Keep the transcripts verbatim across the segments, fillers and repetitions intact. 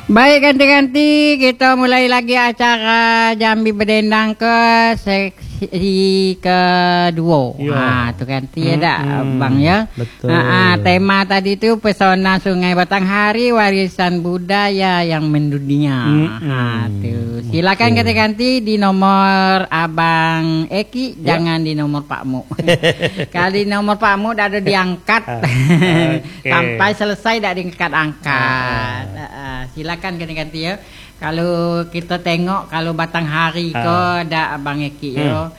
Baik, ganti-ganti kita mulai lagi acara Jambi Berdendang ke seksi kedua. Ya. Ah, tu ganti ya dak, Hmm, Bang ya. betul. Ah, ah, tema tadi tu pesona Sungai Batanghari, warisan budaya yang mendunia. Hmm, Ah, hmm. tu. Silakan Betul. ganti-ganti di nomor Abang Eki, Ya. jangan di nomor Pak Mu. Kali nomor Pak Mu dah ada diangkat. Oke. Sampai selesai dah diangkat-angkat. Ah, ah. Silakan ganti-ganti ya. Kalau kita tengok kalau Batanghari Ah. ko dak Abang Eki yo,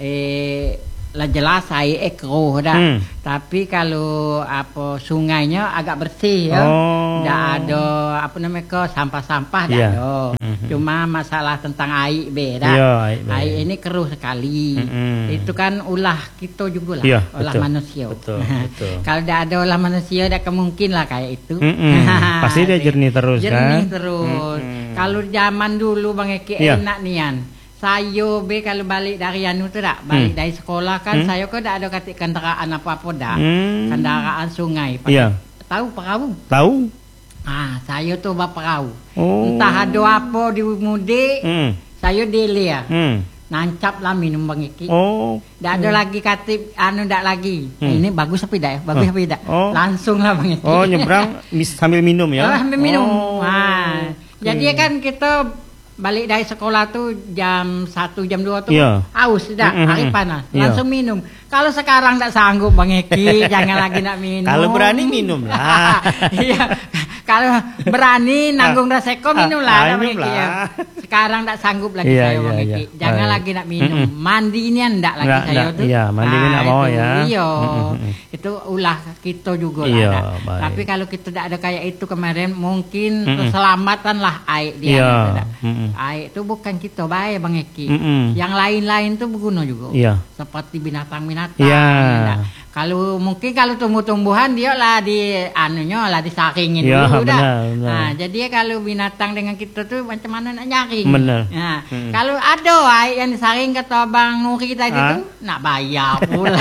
eh lah jelas air ekro dak. Hmm. Tapi kalau apa sungainya agak bersih ya. Oh. Dak ada apa namanya ko sampah-sampah dak Ya. ada. Mhm. Cuma masalah tentang air be dak. Ya, air be. Air ini keruh sekali. Mhm. Itu kan ulah kita juga lah, Ya, ulah betul. manusia. Betul, betul. Kalau dak ada ulah manusia dak kemungkin lah kayak itu. Mm-mm. Pasti dia jernih terus, jernih kan? terus. Mm-mm. Kalau zaman dulu Bang Eki Ya. enak nian. Saya be kalau balik dari anu tu dak, balik Hmm. dari sekolah kan Hmm. saya kok dak ada katik kendaraan apa-apa dak. Hmm. Kendaraan sungai. Pakai- Iya. Tahu perahu? Tahu? Ah, saya tu bawa perahu. Oh. Entah ada apa di mudik, Hmm. saya dele ya. Hmm. Nancap lah minum Bang Eki. Oh. Dak ada lagi katip anu dak lagi. Hmm. Eh, ini bagus apa tidak ya? Bagus Oh. apa tidak? Oh. Langsung lah Bang Eki. Oh, nyebrang mis- sambil minum ya? Oh, sambil minum. Oh. Nah, jadi kan kita balik dari sekolah tuh jam satu jam dua tuh Iya. haus dah, Mm-mm. hari panas. Iya. Langsung minum. Kalau sekarang tak sanggup Bang Eki, jangan lagi nak minum. Kalau berani minum lah. Iya. Kalau berani nanggung dah seko minum lah, Ah, dah, Bang minum Eki, lah. ya. Sekarang tak sanggup lagi Iya, saya Bang iya, Eki. iya. Jangan Baik. lagi nak minum. Mm-mm. Mandi ini ndak lagi Ndak, saya ndak. tuh. Iya, mandi ni nak Ah, mau itu, ya. Iya. Mm-mm. Itu ulah kita juga Iya, lah. dah. baik. Tapi kalau kita tidak ada kayak itu kemarin mungkin Mm-mm. keselamatan lah air dia. Iya. gitu, dah. Mm-mm. Air itu bukan kita baik Bang Eki. Mm-mm. Yang lain-lain tuh berguna juga. Iya. Seperti binatang-binatang. Iya. dah. Kalau mungkin kalau tumbuh-tumbuhan dia lah di anunya lah disaringin Iya, dulu dah. benar, benar. Nah, jadi kalau binatang dengan kita tuh macam mana nak nyaring. Benar. Nah, Mm. kalau ada air yang disaring kata Bang Nuri tadi Ah? tuh nak bayar pula.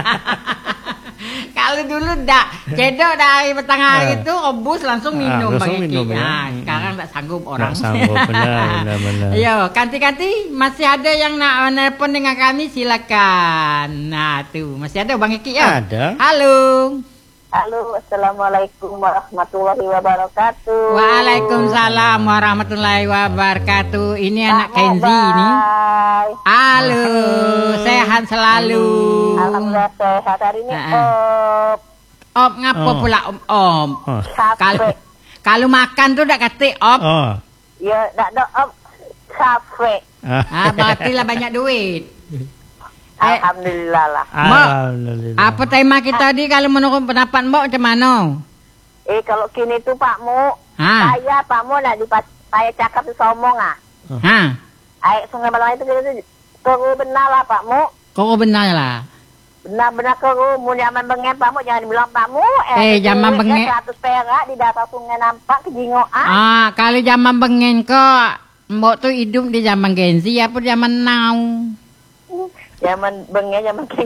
Kalau dulu dak, cedok dari Batanghari Ah. itu rebus langsung Ah, minum Bang langsung Eki. minum, ya. Nah, Mm-mm. sekarang tak sanggup orang. Tak sanggup, benar, benar, benar. Yo, kanti-kanti masih ada yang nak nelpon dengan kami silakan. Nah, tuh masih ada Bang Eki ya? Ada. Halo. Halo, Assalamualaikum warahmatullahi wabarakatuh. Waalaikumsalam warahmatullahi wabarakatuh. Ini anak Kenzi ini. Bye. Halo, sehat selalu. Alhamdulillah sehat hari ini. Ah, Oh, Om ngapa Oh. pula om? Om. Oh. Kalau kafe. kalau makan tuh dak kate om. Oh. Ya, tak ada om. Kafe. Ah, berarti lah banyak duit. Eh, Alhamdulillah lah. Mbak, Alhamdulillah. apa tema kita di kalau menurut pendapat Mbak macam mana? Eh, kalau kini tu Pak Mu, Ha. saya Pak Mu nak dipas saya cakap tu somong ah. Ha. Air Sungai Balang itu kita tu keru benar lah Pak Mu. Kau benar lah. Benar-benar keru. Mu zaman bengen Pak Mu, jangan bilang Pak Mu. Eh, zaman bengen- seratus perak di dasar sungai nampak kejingoan. Ah, kalau zaman bengen kok Mbak tuh hidup di zaman Genzi apa zaman now? Zaman bengen, zaman kini.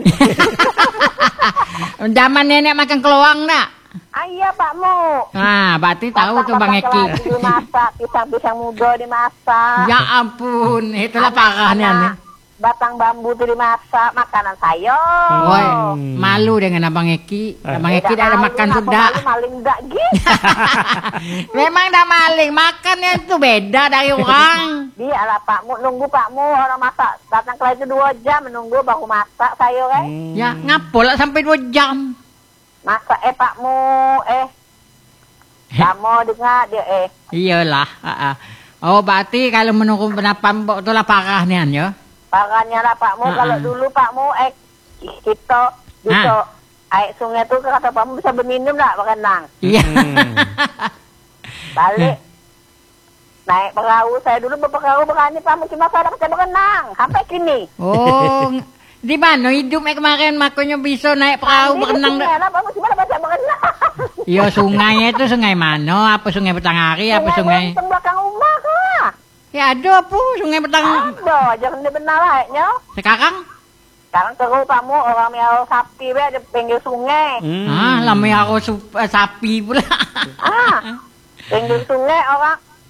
Zaman nenek makan keluang nak? Ayah Pak Mu. Ah, berarti tahu tuh Bang Eki. Bapak-bapak dimasak, pisang-pisang muda dimasak. Ya ampun, itulah parahnya nih. Batang bambu itu dimasak, makanan saya. Woi, malu dengan Abang Eki. Abang Eh, Eki dah ada maling, makan apa sudah. maling, maling dak gitu. Memang dah maling, makannya itu beda dari orang. Dia lah Pak Mu, nunggu Pak Mu orang masak. Datang kelas itu dua jam menunggu baru masak saya kan. Ya, ngapo lah sampai dua jam. Masak eh Pak Mu, eh. Kamu dengar dia eh. Iyalah. ah, ah. Oh, berarti kalau menurut pendapat Mbok itulah parahnya ya. Parahnya lah Pak Mu, Ha-ha. kalau dulu Pak Mu eh kita bisa air sungai tu kata Pak Mu bisa berminum tak berenang. Iya. Hmm. Balik naik perahu saya dulu berperahu berani Pak Mu cuma saya dapat berenang sampai kini. Oh, di mana hidupnya kemarin makanya bisa naik perahu berenang? Sungai lah Pak Mu cuma dapat berenang. Iya, sungainya itu sungai mana? Apa sungai Batanghari? Apa sungai? Sungai belakang rumah kah? Ya ada apa sungai Batang? Ada, jangan dia benar lah ya. Sekarang? Sekarang terus Pak Mu orang miara sapi be di pinggir sungai. Hmm. Ah, lama aku sup- eh, sapi pula. Ah, pinggir sungai orang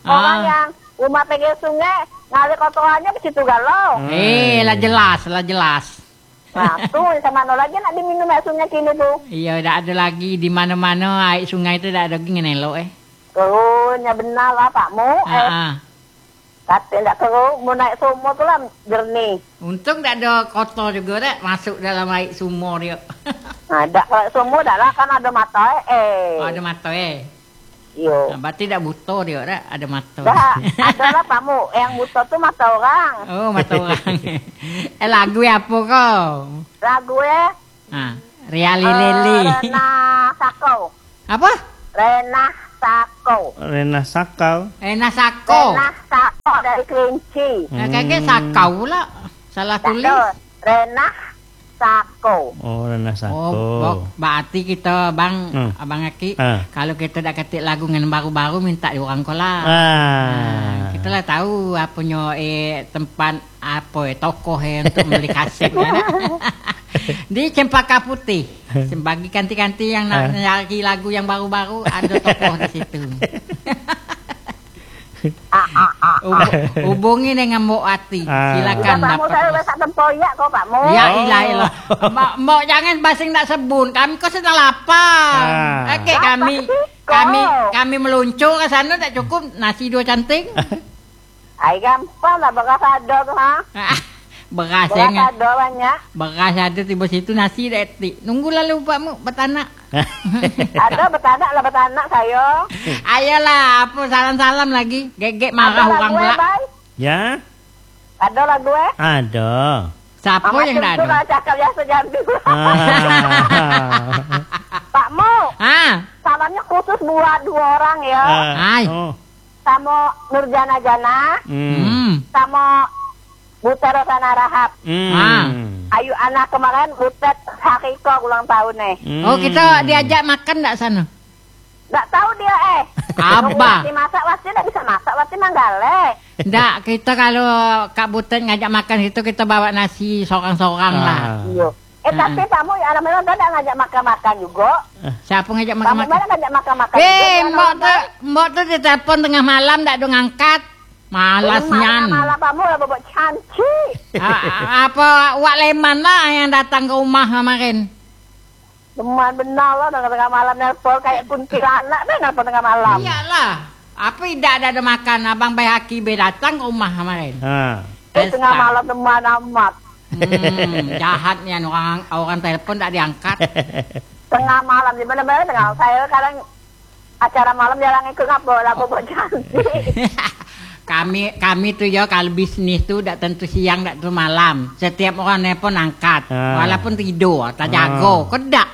Orang Ah. yang rumah pinggir sungai, ngalir kotorannya ke situ galau. Hmm. Eh, lah jelas, lah jelas. Nah, tuh sama no lagi nak diminum air sungai kini tuh. Iya, dah ada lagi di mana-mana air sungai itu dah ada lagi ngelok eh. Keruhnya benar lah Pakmu. Eh, Ah, ah. kata tak keruh, mau naik sumur tu lah jernih. Untung tak ada kotor juga dah masuk dalam air sumur dia. Nah, dak kalau sumur dah lah kan ada mata eh. eh. Oh, ada mata eh. Yo. Nah, berarti tak buta dia dah, ada mata. Dah, ada lah Pakmu. Yang buta tu mata orang. Oh, mata orang. eh, lagu apa kau? Lagu eh. Ah, Riali eh, Lili. Rena Sakau. Apa? Rena Sakau. Rena Sakau. Enak sako. Rena Sakau dari Kerinci. Nah, kakek sakau pula. Salah Tak tulis. ada. Rena Sakau. Oh, Rena Oh, Sakau. bok, berarti kita bang, Hmm. abang Aki, Ah. kalau kita dah ketik lagu dengan baru-baru minta di orang kolah. Ah. Nah, kita lah tahu apanya eh tempat apa eh tokoh eh untuk beli kaset ya, nak. Di Cempaka Putih, bagi kanti-kanti yang nak nyari lagu yang baru-baru ada tokoh di situ. Ah, ah, ah. Hub- hubungi dengan Mbok Ati, Ah. silakan Pakmu dapat. saya besar tempoyak kau Pakmu. Ya Oh. ilah ilah. Mbok, mbok jangan basing tak sebut. Kami kok sedang lapar. Ah. Okey Lapar kami kau. kami kami meluncur ke sana tak cukup nasi dua canting. Ay gampang lah beras ada tu ha. Beras Beras yang ada banyak. beras ada tiba situ nasi dah etik. Nunggu lalu pakmu betanak. Ada betanak lah betanak saya. Ayolah apa salam-salam lagi. Gegek Ada marah orang lagu eh, pula. Bay? Ya, Ada lagu eh? ada. Siapa Mama yang dah Cem tu ada? kalau cakap biasa jadi. Ah. Pakmu, Ha. salamnya khusus buat dua orang ya. Hai. Oh. Sama Nurjana Jana, Hmm. Hmm. sama Butet Rosana Rahab. Hmm. Ah. Ayu anak kemarin Butet Hakiko ulang tahun nih. Hmm. Oh kita diajak makan tak sana? Nggak tahu dia eh. Apa? Wati masak, Wati nggak bisa masak, Wati manggale. Ndak, kita kalau Kak Butet ngajak makan itu kita bawa nasi sorang-sorang lah. Ah. Iya. Eh tapi kamu ya anak memang tidak ngajak makan-makan juga. Siapa ngajak Kamu makan-makan? mana ngajak makan-makan Eh, juga. mbok tuh, mbok tuh ditelepon tengah malam tak ada ngangkat. Malasnya. Malah kamu lah bobot cantik. Apa Wak Leman lah yang datang ke rumah kemarin. Teman benar lah tengah-tengah malam nelpon kayak kuntilanak deh nelpon tengah malam. Iyalah. Apa tidak ada, ada makan? Abang Bay Hakibe datang ke rumah kemarin. Ah. Eh, tengah Pesta. malam teman amat. Hmm, jahat nih orang orang telepon tak diangkat. Tengah malam di mana-mana tengah saya kadang acara malam jarang ikut apa lah bobot cantik. kami kami tuh ya kalau bisnis tuh tak tentu siang tak tentu malam. Setiap orang telepon angkat, Ah. walaupun tidur, tak jago. Ah. Kau tak?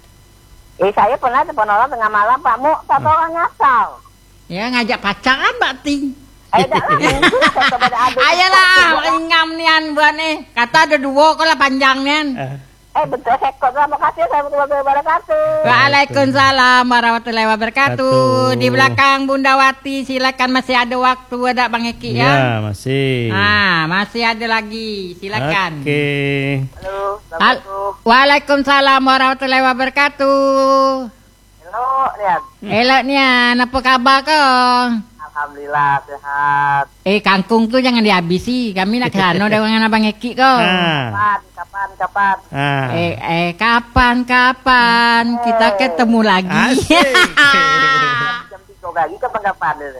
Eh saya pernah telepon orang tengah malam Pak Mu, satu orang ngasal. Ya ngajak pacaran berarti. Eh dah lah mungkin lah saya kepada adik. Ayolah, ringam nian buat nih. Kata ada dua kok lah panjang nian. Ah. Eh betul sekot terima kasih saya betul-betul wabarakatuh. Waalaikumsalam warahmatullahi wabarakatuh. Wabarakatuh. Di belakang Bunda Wati silakan masih ada waktu ada Bang Eki ya. Ya, masih. Ah, masih ada lagi. Silakan. Oke. Halo, Al- Assalamualaikum. Waalaikumsalam warahmatullahi wabarakatuh. Halo, Rian. Elok nian, apa kabar kau? Alhamdulillah sehat. Eh, kangkung tuh jangan dihabisi. Kami nak ke sana dengan Abang Eki kau. Ah. Kapan, kapan, kapan? Ah. Eh, eh, kapan, kapan kita ketemu lagi? Asik. Jam tiga lagi kapan kapan dulu.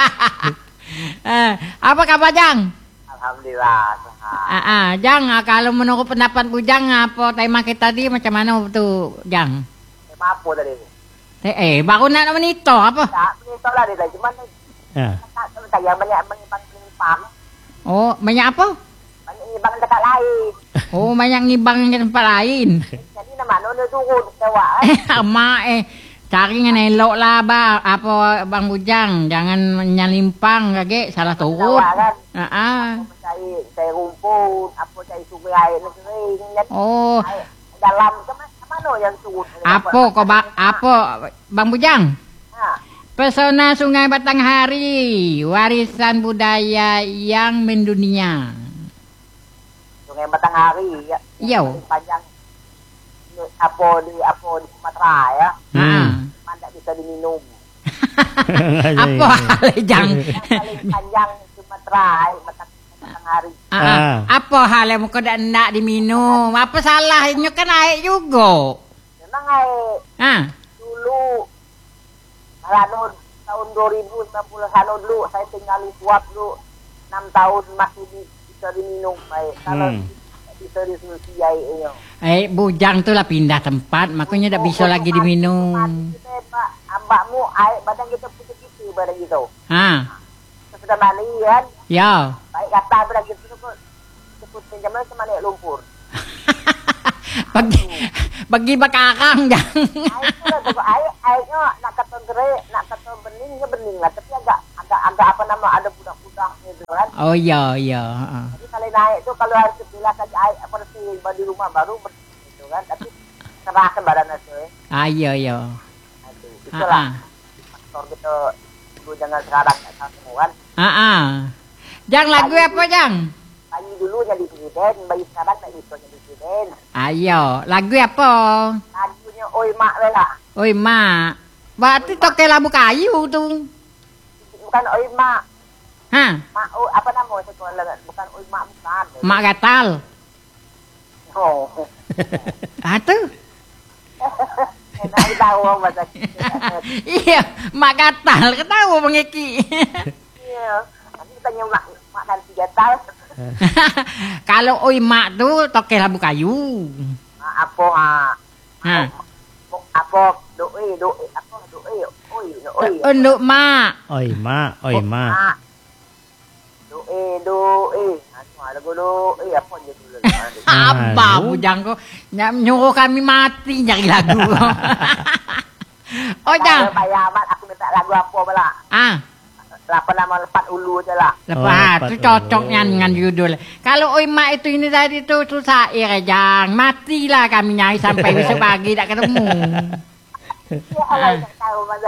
eh, apa kabar Jang? Alhamdulillah sehat. Ah, ah, Jang, ah, kalau menurut pendapat Bujang apa tema kita tadi macam mana tuh, Jang? Eh, maaf po tadi. Eh, eh baru nak menito apa? Tak, ini tak lah dia cuman Ah. tak saya banyak mengimbang menyimpang. Oh, banyak apa? Banyak menyimpang dekat lain. Oh, banyak ngibang ke tempat lain. Jadi nama nu nu turun sewa. Eh. Eh, mak eh cari yang elok lah, ba. Apa Bang Bujang, jangan nyalimpang kage salah turut. Sewa kan. Ah, ah. Cari cari rumput, apa cari sungai air kering. Dan Oh, air dalam ke mana mana yang turun. apa kau ba, apa Bang Bujang? Ha. Pesona Sungai Batanghari, warisan budaya yang mendunia. Sungai Batanghari ya. Yo. Panjang apa di apa di Sumatera ya. Ah. Mana bisa diminum. Apa hal jang? Yang paling panjang Sumatera, eh, matang matang hari. Ah, Ah. ah. Apa hal yang muka dak nak diminum? Apa salahnya kan air juga. Memang eh, Ha. dulu kalau tahun dua ribu sembilan belas anu dulu saya tinggal di Suap dulu enam tahun masih di, bisa diminum baik. Kalau Hmm. bisa disusi airnya. Eh, bujang tu lah pindah tempat, makanya tak bisa lagi diminum. Kita pak, ambakmu air badan kita putih gitu badan kita. Ha. Sudah mandi kan? Ya. Baik kata badan kita tu sebut pinjaman sama naik lumpur. Bagi bagi bakarang jang. Air tu lah tu air airnya nak kata gerak, nak kata bening ke bening lah, tapi agak agak agak apa nama ada budak-budak gitu kan. Oh ya, ya. Ha. Jadi kalau naik tu kalau harus sebilah saja air apa nanti di rumah baru bersih gitu kan, tapi keras badan tu eh. Ah, ya, ya. Aduh, Ha. itulah faktor kita dulu jangan sekarang tak tahu semua kan. Ha ah. Jang lagu apa jang? Bayi dulu jadi presiden, bayi sekarang tak bisa jadi presiden. Ayo, lagu apa? Lagunya oi mak lah. Oi mak. Berarti toke labu kayu tu. Bukan oi mak, Ha, mak oi apa nama sekolah bukan oi mak bukan. mak gatal. Oh. Ah tu. Enak tahu bahasa kita. Iya, mak gatal. Ketahu Bang Eki. Iya. Nanti tanya mak mak dan tiga tahun. Kalau oi mak tu toke labu kayu. Apa ah? Ha. Apa doi doi apa doi oi oi. Untuk mak. Oi mak, oi mak. Mak. Doi doi. Anu ada doi apa je dulu. Apa bujang ko ny- nyuruh kami mati nyari lagu. Oh jang. Bayar amat aku minta lagu apa pula? Ah, Apa nama lepat ulu je lah. lepas Oh, lepas tu dulu. cocoknya dengan judul. Kalau oi mak itu ini tadi tu tu sair jang. Matilah kami nyari sampai besok pagi tak ketemu. Ya Allah tak tahu masa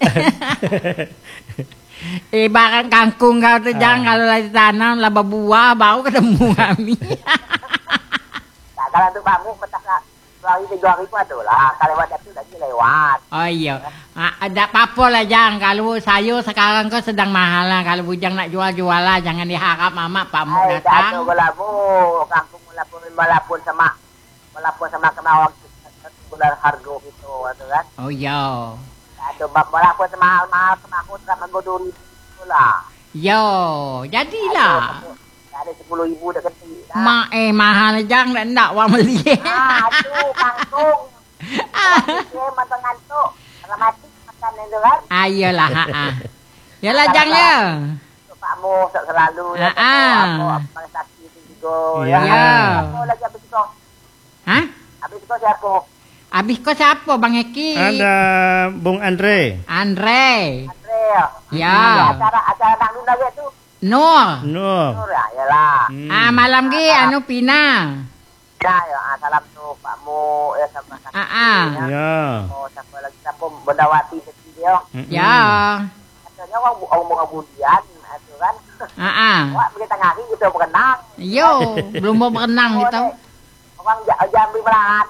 Eh barang kangkung kau tu jang kalau lagi tanam lah berbuah baru ketemu kami. tak kalau tu kamu petak lah. Dua hari tiga hari pun ada lah. Kalau lewat tu lagi lewat. Oh iya. Ah, ada apa-apa lah jang. Kalau sayur sekarang kau sedang mahal lah. Kalau bujang nak jual-jual lah. Jangan diharap mama Pak Mu Hai, dah tu datang. kalau mu kampung melapun melapun sama melapun sama kemauan bulan harga gitu tu kan. Oh iya. Ada melapun sama mahal sama aku tak menggodori lah. Yo, jadilah. Ada sepuluh ribu dah kecil. Mak eh mahal jang dan nak wang beli. Ah, tu kangkung. Dia matang ngantuk. Kalau mati makan itu kan. Ayolah, ha ah. Yalah jang ya. Untuk Pak Mu selalu. Ah, ah. Apa apa sakit itu juga. Ya. Ya. Apa lagi habis itu? Hah? Habis itu siapa? Habis kau siapa Bang Eki? Ada Bung Andre. Andre. Andre. Ya. Acara acara nak luna dia tu. Nur. Nur. Nur ya, yalah. Hmm. Ah malam ge anu Pina. Ya, ya, ah, salam tu Pak Mu ya sama kasih. Ah ah. Ya. Oh, siapa lagi siapa Bendawati kecil dia. Mm-mm. Ya. Katanya orang bu- orang bunga budian itu kan. Ah ah. Wah, pergi tengah hari kita berenang. Yo, belum mau berenang gitu. Orang ja- jambi melarat.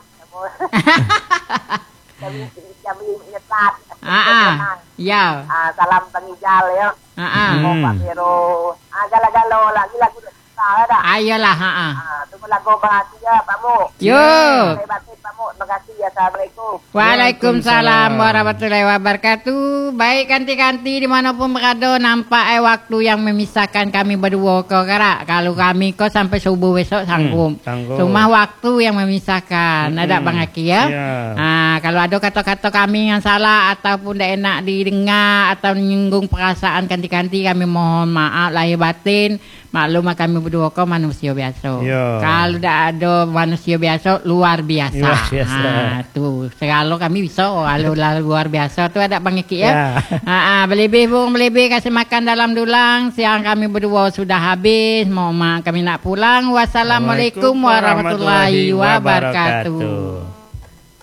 Jambi jambi nyetat. Ah ah. Ya. Ah, salam pengijal ya. Ah ah. Hmm. Oh, Pak Vero. Ah, gala-gala lagi lagu dah dah. Ayolah, ha ah. Ah, tunggu lagu bahagia Pak Mu. Yo. Terima kasih Pak Mu. Terima kasih. Assalamualaikum. Waalaikumsalam warahmatullahi wabarakatuh. Baik kanti-kanti dimanapun berada, nampak eh waktu yang memisahkan kami berdua kau kara. Kalau kami kau sampai subuh besok sanggup. Hmm, sanggup. Cuma waktu yang memisahkan. Hmm. Ada Bang Aki ya. Ya. Ah, kalau ada kata-kata kami yang salah ataupun tidak enak didengar atau menyinggung perasaan kanti-kanti, kami mohon maaf lahir batin. Maklum kami berdua kau manusia biasa. Ya. Kalau tidak ada manusia biasa, luar biasa. Luar biasa. Ah, tu. Segala kami bisa. Kalau lah luar biasa tu ada Bang Eki ya. Ya. Ah, ah, belebih bung belebih kasih makan dalam dulang. Siang kami berdua sudah habis. Mohon maaf kami nak pulang. Wassalamualaikum warahmatullahi wabarakatuh.